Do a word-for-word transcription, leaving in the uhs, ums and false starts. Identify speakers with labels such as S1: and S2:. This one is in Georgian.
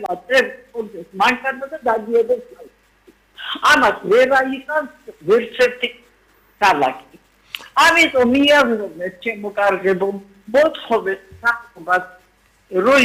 S1: წერს მანქანა და დადიოდეს. ამას ვერ აიყავს ვერც ერთი ქალაქი. ამიტომ მიავნებთ ჩემო კარგებო, მოთხოვეთ საქმას, რომ